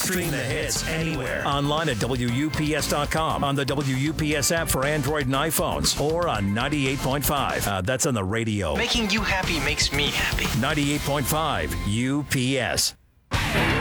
Stream the hits anywhere. Online at WUPS.com, on the WUPS app for Android and iPhones, or on 98.5. That's on the radio. Making you happy makes me happy. 98.5 UPS.